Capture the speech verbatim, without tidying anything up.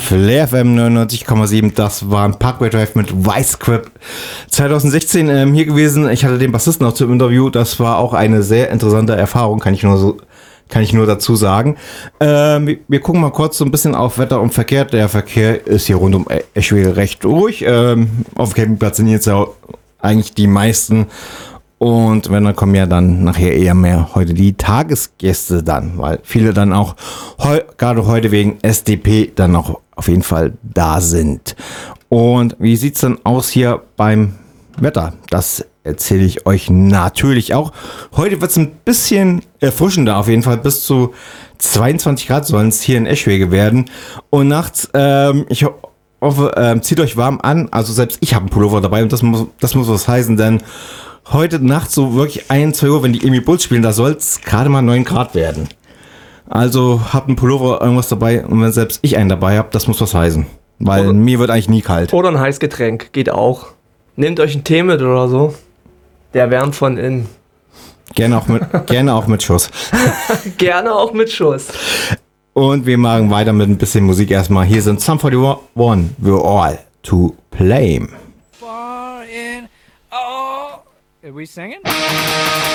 Flair F M neunundneunzig Komma sieben, das war ein Parkway Drive mit Vice-Grip. zwanzig sechzehn ähm, hier gewesen. Ich hatte den Bassisten noch zum Interview. Das war auch eine sehr interessante Erfahrung, kann ich nur so, kann ich nur dazu sagen. Ähm, wir, wir gucken mal kurz so ein bisschen auf Wetter und Verkehr. Der Verkehr ist hier rund um Eschwege recht ruhig. Ähm, auf dem Campingplatz sind jetzt ja eigentlich die meisten. Und wenn, dann kommen ja dann nachher eher mehr heute die Tagesgäste dann, weil viele dann auch heu, gerade heute wegen S D P dann auch auf jeden Fall da sind. Und wie sieht's dann aus hier beim Wetter? Das erzähle ich euch natürlich auch. Heute wird's ein bisschen erfrischender auf jeden Fall. Bis zu zweiundzwanzig Grad sollen es hier in Eschwege werden. Und nachts, ähm, ich hoffe, ähm, zieht euch warm an. Also selbst ich habe einen Pullover dabei und das muss, das muss was heißen, denn heute Nacht so wirklich ein, zwei Uhr, wenn die Emi Bulls spielen, da soll es gerade mal neun Grad werden. Also habt einen Pullover, irgendwas dabei und wenn selbst ich einen dabei habe, das muss was heißen. Weil oder, mir wird eigentlich nie kalt. Oder ein Heißgetränk, geht auch. Nehmt euch einen Tee mit oder so. Der wärmt von innen. Gerne auch mit, gerne auch mit Schuss. Gerne auch mit Schuss. Und wir machen weiter mit ein bisschen Musik erstmal. Hier sind Sum forty-one, We're All to Blame. Are we singing?